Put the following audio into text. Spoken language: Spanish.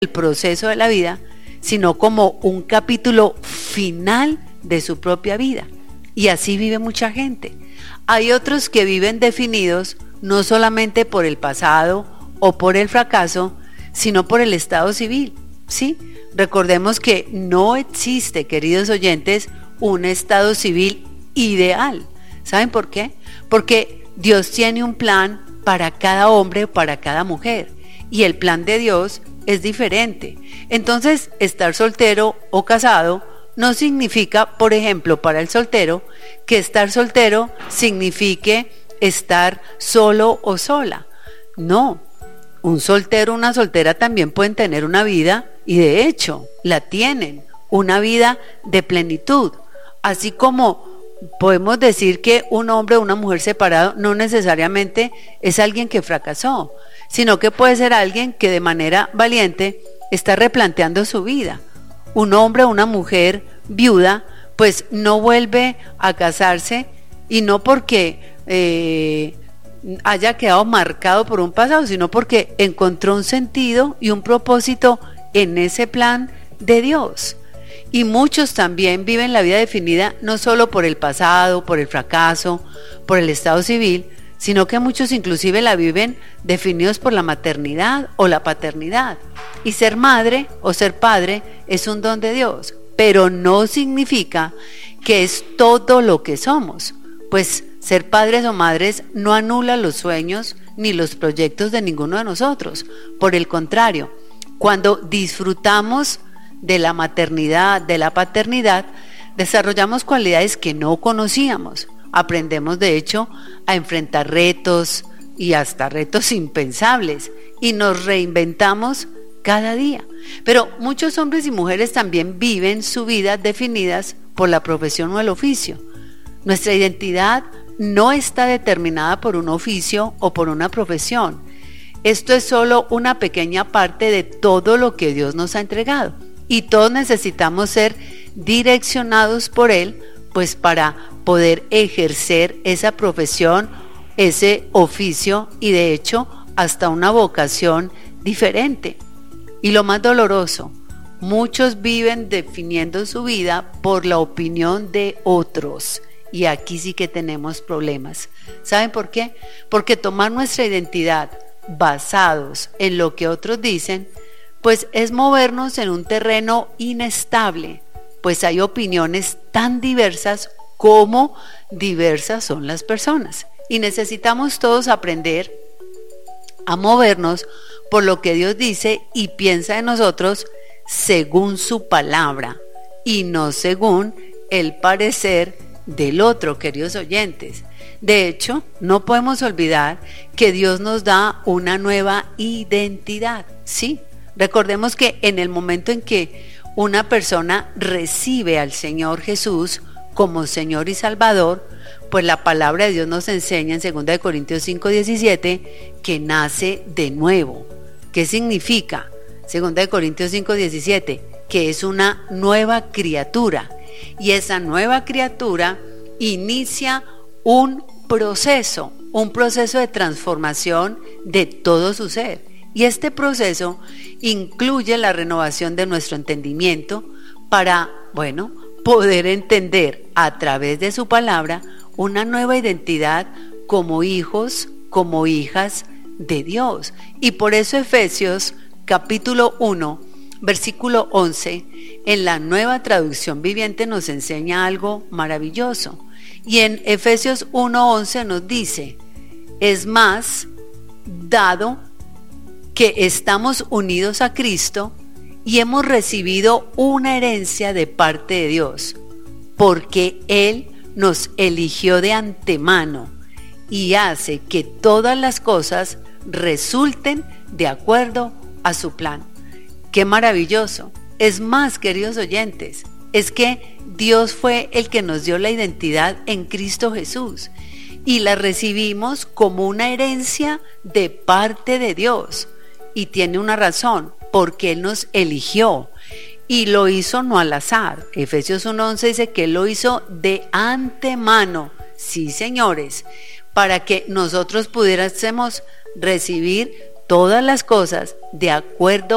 el proceso de la vida, sino como un capítulo final de su propia vida. Y así vive mucha gente. Hay otros que viven definidos no solamente por el pasado o por el fracaso, sino por el estado civil, ¿sí? Recordemos que no existe, queridos oyentes, un estado civil ideal. ¿Saben por qué? Porque Dios tiene un plan para cada hombre o para cada mujer, y el plan de Dios es diferente. Entonces, estar soltero o casado no significa, por ejemplo, para el soltero, que estar soltero signifique estar solo o sola. No, un soltero o una soltera también pueden tener una vida, y de hecho la tienen, una vida de plenitud. Así como podemos decir que un hombre o una mujer separado no necesariamente es alguien que fracasó, sino que puede ser alguien que de manera valiente está replanteando su vida. Un hombre o una mujer viuda pues no vuelve a casarse, y no porque haya quedado marcado por un pasado, sino porque encontró un sentido y un propósito en ese plan de Dios. Y muchos también viven la vida definida no solo por el pasado, por el fracaso, por el estado civil, sino que muchos inclusive la viven definidos por la maternidad o la paternidad. Y ser madre o ser padre es un don de Dios, pero no significa que es todo lo que somos, pues ser padres o madres no anula los sueños ni los proyectos de ninguno de nosotros. Por el contrario, cuando disfrutamos de la maternidad, de la paternidad, desarrollamos cualidades que no conocíamos. Aprendemos, de hecho, a enfrentar retos y hasta retos impensables, y nos reinventamos cada día. Pero muchos hombres y mujeres también viven su vida definidas por la profesión o el oficio. Nuestra identidad no está determinada por un oficio o por una profesión. Esto es solo una pequeña parte de todo lo que Dios nos ha entregado, y todos necesitamos ser direccionados por Él, pues para poder ejercer esa profesión, ese oficio, y de hecho hasta una vocación diferente. Y lo más doloroso, muchos viven definiendo su vida por la opinión de otros, y aquí sí que tenemos problemas. ¿Saben por qué? Porque tomar nuestra identidad basados en lo que otros dicen, pues es movernos en un terreno inestable, pues hay opiniones tan diversas como diversas son las personas, y necesitamos todos aprender a movernos por lo que Dios dice y piensa de nosotros según su palabra, y no según el parecer del otro, queridos oyentes. De hecho, no podemos olvidar que Dios nos da una nueva identidad, ¿sí? Recordemos que en el momento en que una persona recibe al Señor Jesús como Señor y Salvador, pues la palabra de Dios nos enseña en 2 Corintios 5:17 que nace de nuevo. ¿Qué significa? 2 Corintios 5:17, que es una nueva criatura, y esa nueva criatura inicia un proceso de transformación de todo su ser. Y este proceso incluye la renovación de nuestro entendimiento para, poder entender a través de su palabra una nueva identidad como hijos, como hijas de Dios. Y por eso Efesios capítulo 1, versículo 11, en la Nueva Traducción Viviente nos enseña algo maravilloso. Y en Efesios 1:11 nos dice: es más, dado que estamos unidos a Cristo y hemos recibido una herencia de parte de Dios, porque Él nos eligió de antemano y hace que todas las cosas resulten de acuerdo a su plan. ¡Qué maravilloso! Es más, queridos oyentes, es que Dios fue el que nos dio la identidad en Cristo Jesús, y la recibimos como una herencia de parte de Dios. Y tiene una razón, porque Él nos eligió y lo hizo no al azar. Efesios 1:11 dice que Él lo hizo de antemano, sí, señores, para que nosotros pudiéramos recibir todas las cosas de acuerdo